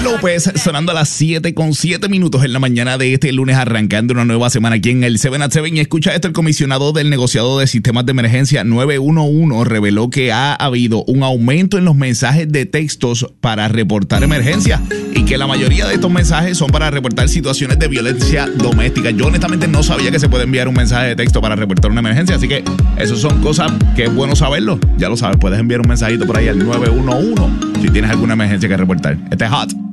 López sonando a las 7:07 en la mañana de este lunes, arrancando una nueva semana aquí en el 7 at 7. Y escucha esto: el comisionado del negociado de sistemas de emergencia 911 reveló que ha habido un aumento en los mensajes de textos para reportar emergencias y que la mayoría de estos mensajes son para reportar situaciones de violencia doméstica. Yo honestamente no sabía que se puede enviar un mensaje de texto para reportar una emergencia, así que eso son cosas que es bueno saberlo. Ya lo sabes, puedes enviar un mensajito por ahí al 911 si tienes alguna emergencia que reportar. Este es Hot.